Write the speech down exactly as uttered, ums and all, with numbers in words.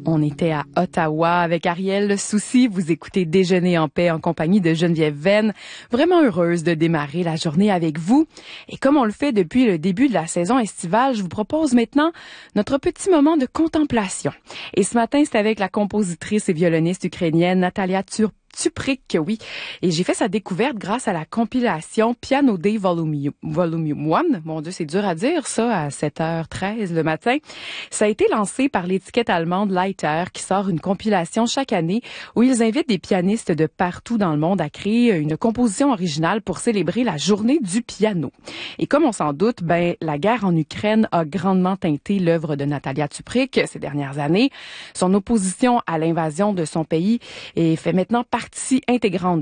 On était à Ottawa avec Ariel Soucy. Vous écoutez Déjeuner en paix en compagnie de Geneviève Venn. Vraiment heureuse de démarrer la journée avec vous. Et comme on le fait depuis le début de la saison estivale, je vous propose maintenant notre petit moment de contemplation. Et ce matin, c'est avec la compositrice et violoniste ukrainienne Natalia Turp. Tuprik, oui. Et j'ai fait sa découverte grâce à la compilation Piano Day Volume, Volume un. Mon Dieu, c'est dur à dire, ça, à sept heures treize le matin. Ça a été lancé par l'étiquette allemande Leiter, qui sort une compilation chaque année où ils invitent des pianistes de partout dans le monde à créer une composition originale pour célébrer la journée du piano. Et comme on s'en doute, ben, la guerre en Ukraine a grandement teinté l'œuvre de Natalia Tuprik ces dernières années. Son opposition à l'invasion de son pays est fait maintenant partie partie intégrante